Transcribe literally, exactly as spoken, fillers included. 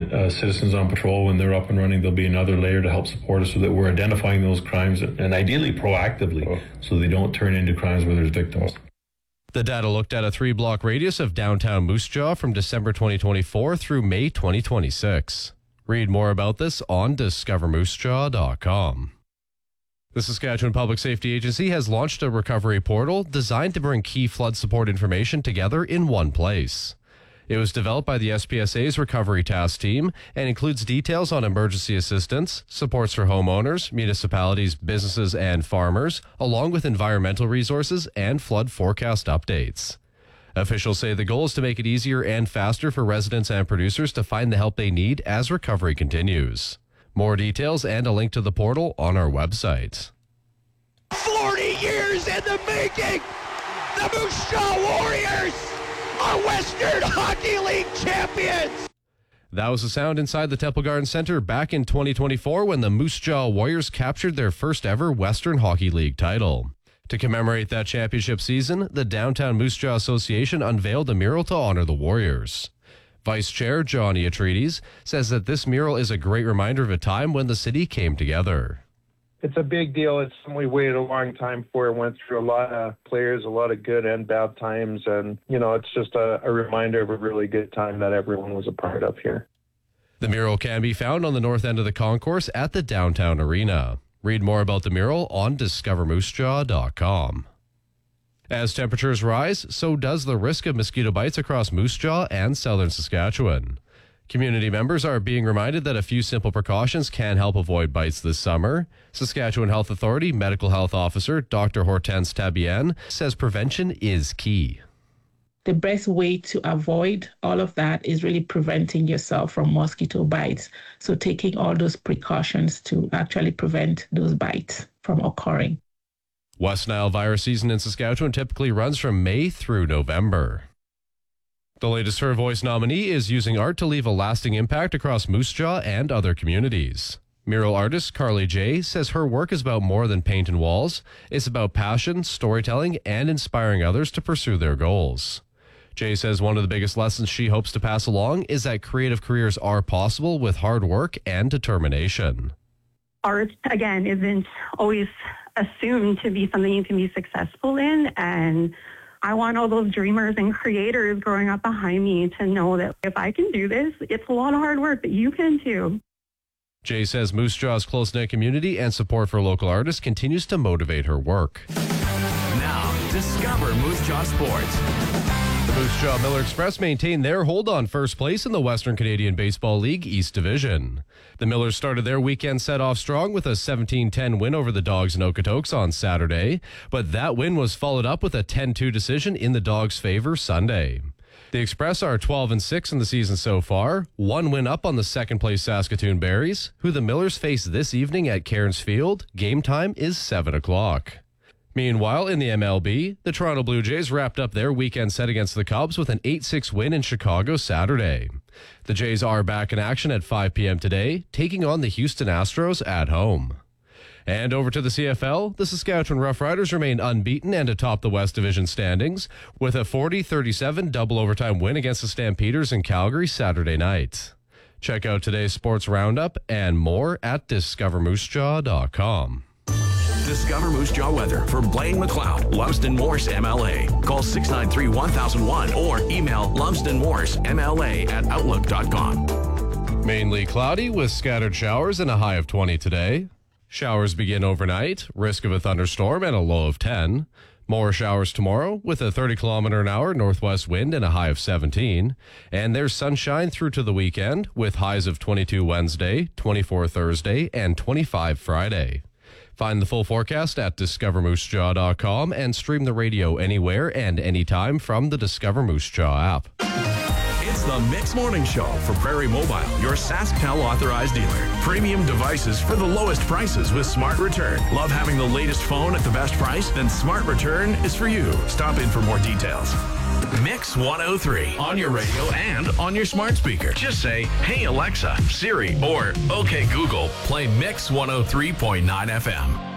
uh, citizens on patrol, when they're up and running, there'll be another layer to help support us so that we're identifying those crimes and ideally proactively oh. so they don't turn into crimes where there's victims. The data looked at a three-block radius of downtown Moose Jaw from December twenty twenty-four through May twenty twenty-six. Read more about this on discover moose jaw dot com. The Saskatchewan Public Safety Agency has launched a recovery portal designed to bring key flood support information together in one place. It was developed by the S P S A's Recovery Task Team and includes details on emergency assistance, supports for homeowners, municipalities, businesses, and farmers, along with environmental resources and flood forecast updates. Officials say the goal is to make it easier and faster for residents and producers to find the help they need as recovery continues. More details and a link to the portal on our website. forty years in the making! The Moose Jaw Warriors are Western Hockey League champions! That was the sound inside the Temple Garden Center back in twenty twenty-four when the Moose Jaw Warriors captured their first ever Western Hockey League title. To commemorate that championship season, the Downtown Moose Jaw Association unveiled a mural to honor the Warriors. Vice Chair Johnny Atreides says that this mural is a great reminder of a time when the city came together. It's a big deal. It's something we waited a long time for. Went through a lot of players, a lot of good and bad times. And, you know, it's just a, a reminder of a really good time that everyone was a part of here. The mural can be found on the north end of the concourse at the downtown arena. Read more about the mural on discover moose jaw dot com. As temperatures rise, so does the risk of mosquito bites across Moose Jaw and southern Saskatchewan. Community members are being reminded that a few simple precautions can help avoid bites this summer. Saskatchewan Health Authority Medical Health Officer Doctor Hortense Tabienne says prevention is key. The best way to avoid all of that is really preventing yourself from mosquito bites. So taking all those precautions to actually prevent those bites from occurring. West Nile virus season in Saskatchewan typically runs from May through November. The latest Her Voice nominee is using art to leave a lasting impact across Moose Jaw and other communities. Mural artist Carly J says her work is about more than paint and walls. It's about passion, storytelling, and inspiring others to pursue their goals. J says one of the biggest lessons she hopes to pass along is that creative careers are possible with hard work and determination. Art, again, isn't always assumed to be something you can be successful in, and I want all those dreamers and creators growing up behind me to know that if I can do this, it's a lot of hard work, but you can too. Jay says Moose Jaw's close-knit community and support for local artists continues to motivate her work. Now, discover Moose Jaw Sports. The Moose Jaw Miller Express maintained their hold on first place in the Western Canadian Baseball League East Division. The Millers started their weekend set off strong with a seventeen ten win over the Dogs in Okotoks on Saturday, but that win was followed up with a ten two decision in the Dogs' favor Sunday. The Express are twelve and six in the season so far, one win up on the second-place Saskatoon Berries, who the Millers face this evening at Cairns Field. Game time is seven o'clock. Meanwhile, in the M L B, the Toronto Blue Jays wrapped up their weekend set against the Cubs with an eight six win in Chicago Saturday. The Jays are back in action at five p.m. today, taking on the Houston Astros at home. And over to the C F L, the Saskatchewan Roughriders remain unbeaten and atop the West Division standings with a forty thirty-seven double overtime win against the Stampeders in Calgary Saturday night. Check out today's sports roundup and more at discover moose jaw dot com. Discover Moose Jaw weather for Blaine McLeod, Lumsden Morse M L A. Call six nine three, one thousand one or email lumsden morse m l a at outlook dot com. Mainly cloudy with scattered showers and a high of twenty today. Showers begin overnight, risk of a thunderstorm and a low of ten. More showers tomorrow with a thirty kilometer an hour northwest wind and a high of seventeen. And there's sunshine through to the weekend with highs of twenty-two Wednesday, twenty-four Thursday, and twenty-five Friday. Find the full forecast at discover moose jaw dot com and stream the radio anywhere and anytime from the Discover Moose Jaw app. It's the Mix Morning Show for Prairie Mobile, your SaskTel authorized dealer. Premium devices for the lowest prices with Smart Return. Love having the latest phone at the best price? Then Smart Return is for you. Stop in for more details. Mix one oh three on your radio and on your smart speaker. Just say, hey Alexa, Siri, or okay Google, play Mix one oh three point nine F M.